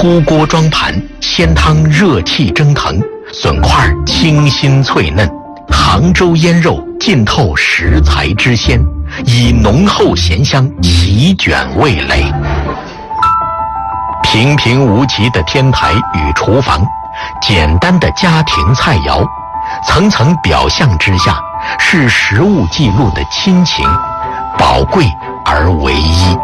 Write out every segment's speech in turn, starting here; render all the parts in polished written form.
出锅装盘，鲜汤热气蒸腾，笋块清新脆嫩，杭州腌肉浸透食材之鲜，以浓厚咸香席卷味蕾。平平无奇的天台与厨房，简单的家庭菜肴，层层表象之下，是食物记录的亲情，宝贵而唯一。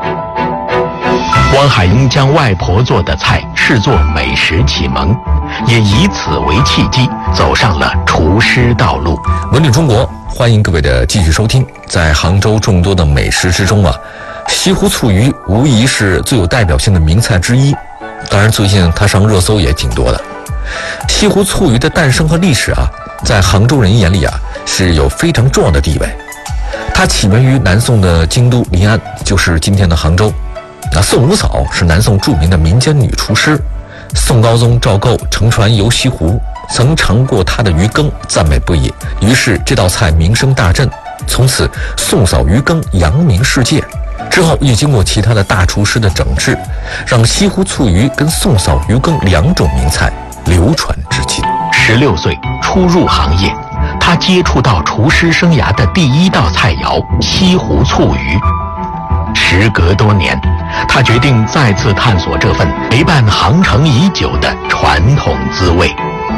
汪海英将外婆做的菜视作美食启蒙，也以此为契机走上了厨师道路。 文旅中国，欢迎各位的继续收听。在杭州众多的美食之中啊，西湖醋鱼无疑是最有代表性的名菜之一。当然，最近它上热搜也挺多的。西湖醋鱼的诞生和历史啊，在杭州人眼里啊是有非常重要的地位。它起源于南宋的京都临安，就是今天的杭州。宋五嫂是南宋著名的民间女厨师，宋高宗赵构乘船游西湖，曾尝过她的鱼羹，赞美不已，于是这道菜名声大振，从此宋嫂鱼羹扬名世界。之后又经过其他的大厨师的整治，让西湖醋鱼跟宋嫂鱼羹两种名菜流传至今。 16岁初入行业，他接触到厨师生涯的第一道菜肴西湖醋鱼。时隔多年，他决定再次探索这份陪伴航程已久的传统滋味。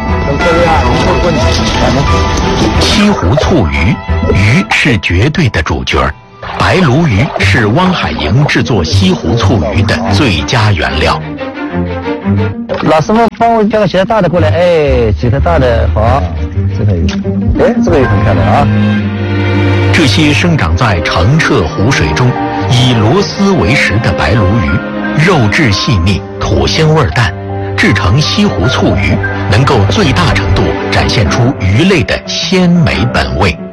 西湖醋鱼，鱼是绝对的主角，白鲈鱼是汪海英制作西湖醋鱼的最佳原料。 老师傅帮我叫个其他大的过来，哎，其他大的好，这个鱼，哎，这个也很漂亮啊。 这些生长在澄澈湖水中，以螺丝为食的白鲈鱼，肉质细腻，土腥味淡，制成西湖醋鱼，能够最大程度展现出鱼类的鲜美本味。